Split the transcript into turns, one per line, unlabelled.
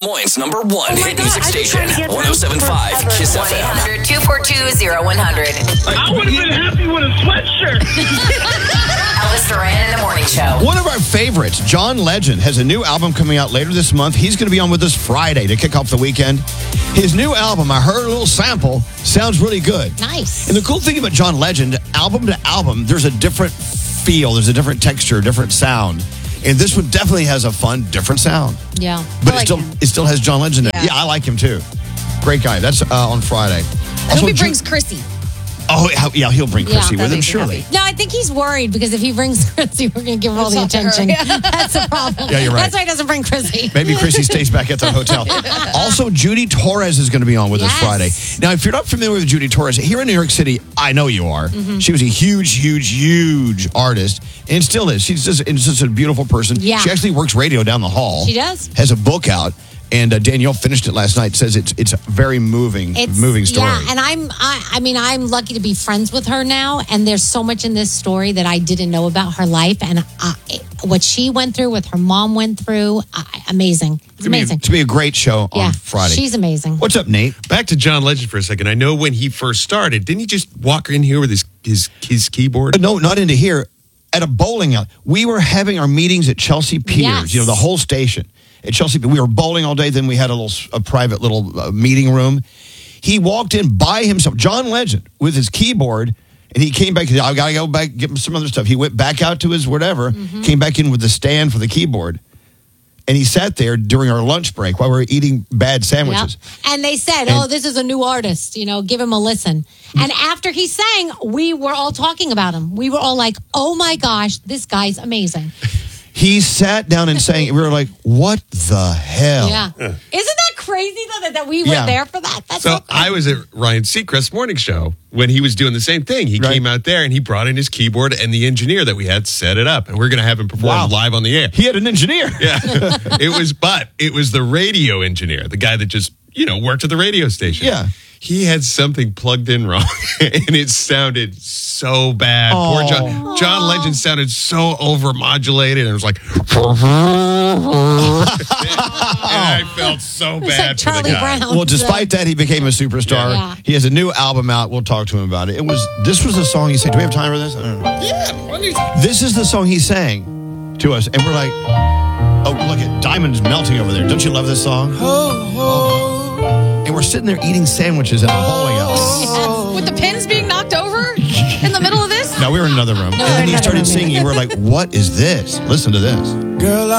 Moines' number one hit music station, 107.5 KISS FM.
1-800-242-0100.
I would have been happy with a sweatshirt.
Elvis Duran in the Morning Show.
One of our favorites, John Legend, has a new album coming out later this month. He's going to be on with us Friday to kick off the weekend. His new album, I heard a little sample, sounds really good.
Nice.
And the cool thing about John Legend, album to album, there's a different feel, there's a different texture, different sound. And this one definitely has a fun, different sound.
Yeah.
But it still has John Legend in it.
Yeah.
Yeah, I like him too. Great guy. That's on Friday.
I hope he brings Chrissy.
Oh, yeah, he'll bring Chrissy with him,
makes me
surely.
happy.
No, I think he's worried because if he brings Chrissy, we're going to give her all the
It's up to her,
attention.
yeah.
That's the problem.
Yeah, you're right.
That's why he doesn't bring Chrissy.
Maybe Chrissy stays back at the hotel. Also, Judy Torres is going to be on with us
Yes.
Friday. Now, if you're not familiar with Judy Torres, here in New York City, I know you are.
Mm-hmm.
She was a huge artist and still is. She's just a beautiful person.
Yeah.
She actually works radio down the hall.
She does.
Has a book out. And Danielle finished it last night. Says it's a very moving story.
Yeah, and I'm lucky to be friends with her now. And there's so much in this story that I didn't know about her life and what she went through, what her mom went through. Amazing. It's amazing.
To be a great show on Friday.
She's amazing.
What's up, Nate?
Back to John Legend for a second. I know when he first started, didn't he just walk in here with his keyboard?
No, not into here. At a bowling alley. We were having our meetings at Chelsea Piers,
Yes.
the whole station. At Chelsea, we were bowling all day. Then we had a private little meeting room. He walked in by himself, John Legend, with his keyboard, and he came back. I got to go back, get him some other stuff. He went back out to his whatever, came back in with the stand for the keyboard, and he sat there during our lunch break while we were eating bad sandwiches.
Yep. And they said, this is a new artist, give him a listen. And after he sang, we were all talking about him. We were all like, oh my gosh, this guy's amazing.
He sat down and sang. We were like, what the hell?
Yeah. Isn't that crazy, though, that we were there for that? That's
So I was at Ryan Seacrest's morning show when he was doing the same thing. He came out there and he brought in his keyboard, and the engineer that we had set it up. And we're going to have him perform live on the air.
He had an engineer.
Yeah. It was the radio engineer, the guy that just, worked at the radio station.
Yeah.
He had something plugged in wrong, and it sounded so bad. Poor John Legend sounded so overmodulated, and it was like, and I felt so
It's
bad
like
for the
Charlie
guy.
Brown.
Well, despite that, he became a superstar.
Yeah.
He has a new album out. We'll talk to him about it. This was the song he sang. Do we have time for this? I don't know.
Yeah.
This is the song he sang to us, and we're like, oh, look at Diamond's melting over there. Don't you love this song? And we're sitting there eating sandwiches at a bowling alley.
With the pins being knocked over in the middle of this?
No, we were in another room. And then he started singing, and we're like, what is this? Listen to this.
Girl,